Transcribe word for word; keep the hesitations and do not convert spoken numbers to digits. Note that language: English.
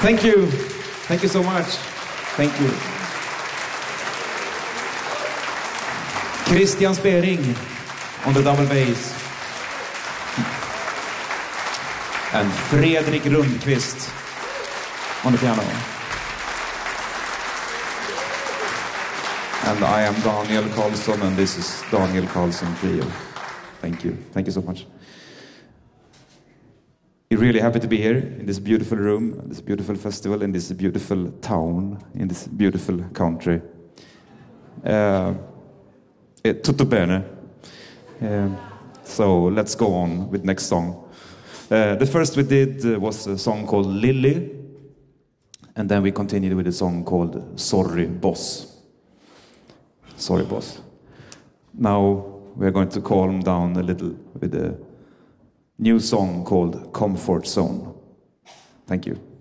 Thank you. Thank you so much. Thank you. Christian Spering on the double bass. And Fredrik Rundqvist on the piano. And I am Daniel Karlsson, and this is Daniel Karlsson Trio. Thank you. Thank you so much. We're really happy to be here in this beautiful room, this beautiful festival, in this beautiful town, in this beautiful country. Uh, tutto bene. Uh, so let's go on with next song. Uh, the first we did uh, was a song called Lily, and then we continued with a song called Sorry Boss. Sorry Boss. Now we're going to calm down a little with a new song called Comfort Zone. Thank you.